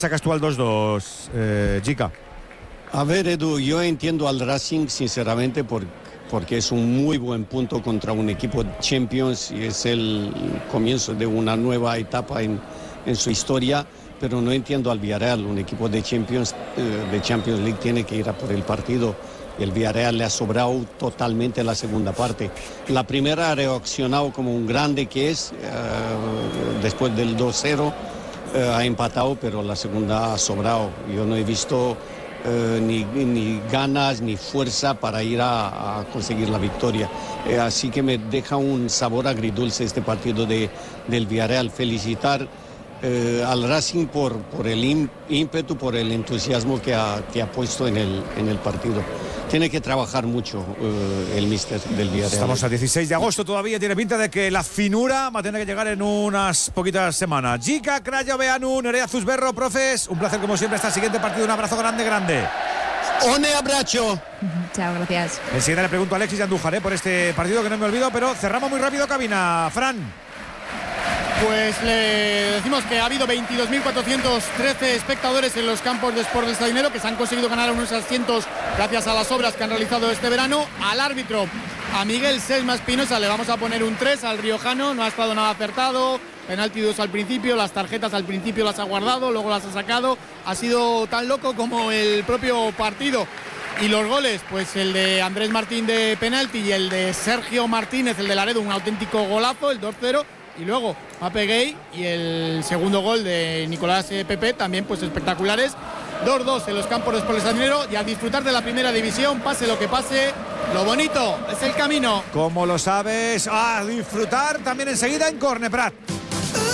Sacas tú al 2-2, Jica. A ver, Edu, yo entiendo al Racing sinceramente porque es un muy buen punto contra un equipo Champions y es el comienzo de una nueva etapa en su historia, pero no entiendo al Villarreal, un equipo de Champions League tiene que ir a por el partido. El Villarreal le ha sobrado totalmente la segunda parte. La primera ha reaccionado como un grande que es, después del 2-0 ha empatado, pero la segunda ha sobrado. Yo no he visto ni ganas ni fuerza para ir a conseguir la victoria. Así que me deja un sabor agridulce este partido del Villarreal. Felicitar al Racing por el ímpetu, por el entusiasmo que ha puesto en el partido. Tiene que trabajar mucho el míster del Villarreal. Estamos a 16 de agosto todavía, tiene pinta de que la finura va a tener que llegar en unas poquitas semanas. Jica, Crayo, Beanu, Nerea Zuzberro, profes, un placer como siempre hasta el siguiente partido, un abrazo grande. ¡One abrazo! Chao, gracias. Enseguida le pregunto a Alexis Andújar por este partido que no me olvido, pero cerramos muy rápido cabina. Fran. Pues le decimos que ha habido 22.413 espectadores en los campos de Sport del Sardinero, que se han conseguido ganar unos asientos gracias a las obras que han realizado este verano. Al árbitro, a Miguel Sesma Espinosa, le vamos a poner un 3, al riojano, no ha estado nada acertado, penalti 2 al principio, las tarjetas al principio las ha guardado, luego las ha sacado, ha sido tan loco como el propio partido. Y los goles, pues el de Andrés Martín de penalti y el de Sergio Martínez, el de Laredo, un auténtico golazo, el 2-0. Y luego Pape Gay y el segundo gol de Nicolás Pepe, también pues espectaculares. 2-2 en los campos de Sport del Sardinero y a disfrutar de la primera división, pase lo que pase, lo bonito es el camino. Como lo sabes, a disfrutar también enseguida en Corneprat.